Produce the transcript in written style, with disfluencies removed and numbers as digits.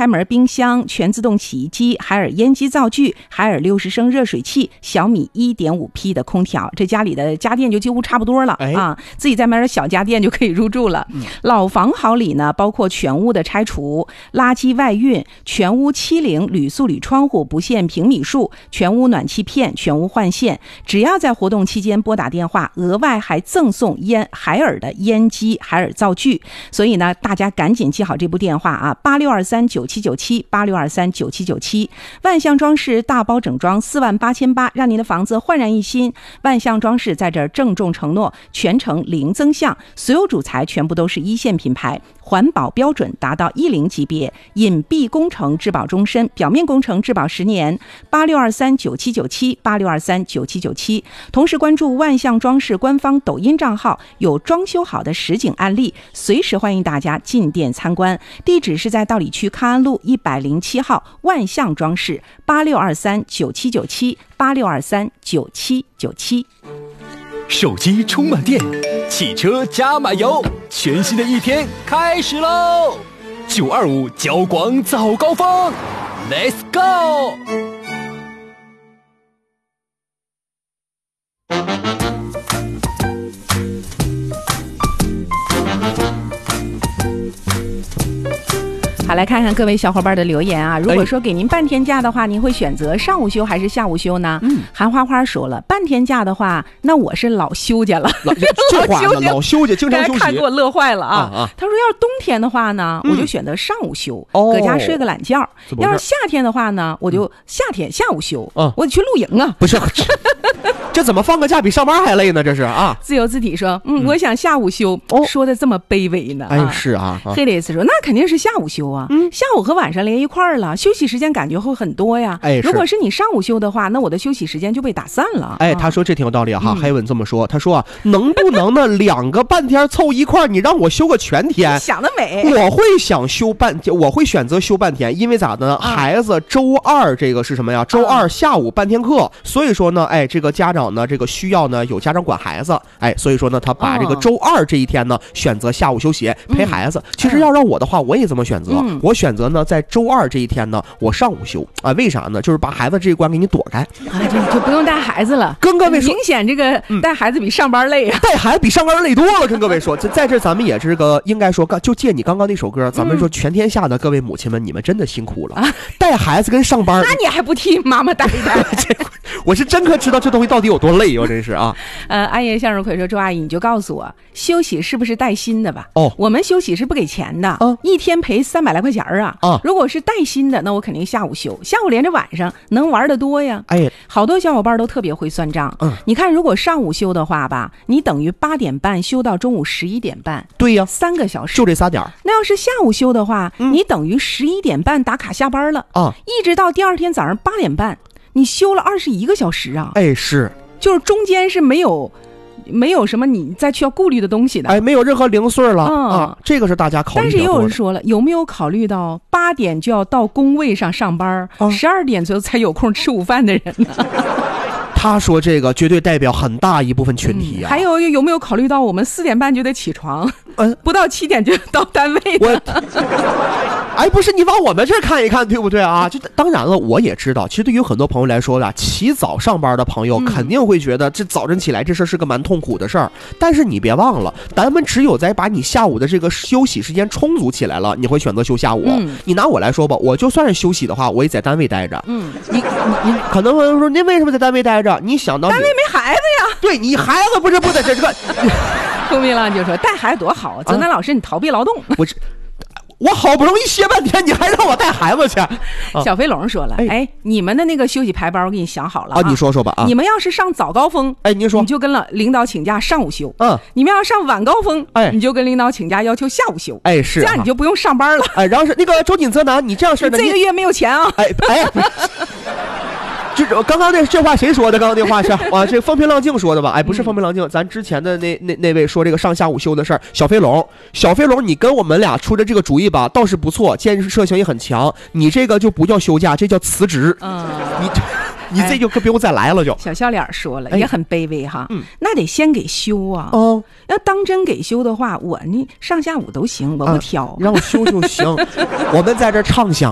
开门冰箱、全自动洗衣机、海尔烟机灶具、海尔60升热水器、小米 1.5P 的空调，这家里的家电就几乎差不多了啊！自己再买点小家电就可以入住了。老房好礼呢，包括全屋的拆除、垃圾外运、全屋漆棂、铝塑铝窗户不限平米数、全屋暖气片、全屋换线，只要在活动期间拨打电话，额外还赠送海尔的烟机、海尔灶具。所以呢，大家赶紧记好这部电话啊，86239797，86239797。万象装饰大包整装48800，让您的房子焕然一新。万象装饰在这儿郑重承诺，全程零增项，所有主材全部都是一线品牌，环保标准达到10级别，隐蔽工程质保终身，表面工程质保10年。86239797，86239797。同时关注万象装饰官方抖音账号，有装修好的实景案例，随时欢迎大家进店参观。地址是在道里区康安路107号，万象装饰，86239797，86239797。 手机充满电，汽车加满油，全新的一天开始喽！925交广早高峰 ，Let's go！ 好，来看看各位小伙伴的留言啊。如果说给您半天假的话，您会选择上午休还是下午休呢？韩花花说了，半天假的话，那我是老休假了。 这话呢，老休假，经常休息。 看给我乐坏了啊！他说，要是冬天的话呢，我就选择上午休，搁家睡个懒觉；要是夏天的话呢，我就下午休。我得去露营啊！ 不是，这怎么放个假比上班还累呢？这是啊！ 自由自体说，我想下午休，说的这么卑微呢？ 哎，是啊。 黑雷斯说，那肯定是下午休啊。下午和晚上连一块儿了，休息时间感觉会很多呀。如果是你上午休的话，那我的休息时间就被打散了。 他说这挺有道理哈。黑文这么说，他说能不能呢2个半天凑一块儿，你让我休个全天？ 想得美！ 我会选择休半天，因为咋呢？孩子周二这个是什么呀？周二下午半天课，所以说呢，这个家长呢，这个需要呢有家长管孩子，所以说呢，他把这个周二这一天呢选择下午休息陪孩子。其实要让我的话，我也这么选择，我选择呢在周二这一天呢，我上午休啊。为啥呢？就是把孩子这一关给你躲开就不用带孩子了。 跟各位说， 明显这个带孩子比上班累啊， 带孩子比上班累多了。跟各位说，在这咱们也这个应该说，就借你刚刚那首歌，咱们说全天下的各位母亲们，你们真的辛苦了。带孩子跟上班， 那你还不替妈妈带一带？ 我是真可知道这东西到底有多累哦，真是啊。 阿爷向日葵说，周阿姨你就告诉我，休息是不是带薪的吧？我们休息是不给钱的，一天赔300来块钱啊。如果是带薪的，那我肯定下午休，下午连着晚上能玩得多呀。好多小伙伴都特别会算账。你看，如果上午休的话吧，你等于8点半休到中午11点半， 对呀 ，3个小时， 就这3点。 那要是下午休的话，你等于11点半打卡下班了一直到第二天早上8点半，你休了21个小时啊。 是， 就是中间是没有什么你再需要顾虑的东西的， 没有任何零碎了这个是大家考虑。 但是也有人说了，有没有考虑到8点就要到工位上上班，12点左右才有空吃午饭的人呢？ 他说这个绝对代表很大一部分群体啊。 还有没有考虑到我们4点半就得起床，不到7点就到单位的？ 不是，你往我们这儿看一看，对不对啊？就当然了，我也知道，其实对于很多朋友来说起早上班的朋友肯定会觉得这早晨起来这事是个蛮痛苦的事儿。但是你别忘了，咱们只有在把你下午的这个休息时间充足起来了，你会选择休下午。你拿我来说吧，我就算是休息的话，我也在单位待着。你可能会说，您为什么在单位待着？你想到单位没孩子呀？ 对，你孩子不在这个。 聪明了就说带孩子多好，泽南老师你逃避劳动。 我好不容易歇半天，你还让我带孩子去？ 小飞龙说了，你们的那个休息排班我给你想好了你说说吧你们要是上早高峰， 您说， 你就跟领导请假上午休。你们要上晚高峰，你就跟领导请假要求下午休。 是这样你就不用上班了。 然后是那个周锦泽南，你这样式的， 这个月没有钱啊。 就刚刚这话谁说的？刚刚那话是这风平浪静说的吧？不是风平浪静，咱之前的那位说这个上下午休的事儿，小飞龙，你跟我们俩出的这个主意吧，倒是不错，建设性也很强。你这个就不叫休假，这叫辞职。你这就不用再来了就。 小笑脸说了，也很卑微哈。那得先给休啊。要当真给休的话，我上下午都行，我不挑。 让我休就行。我们在这畅想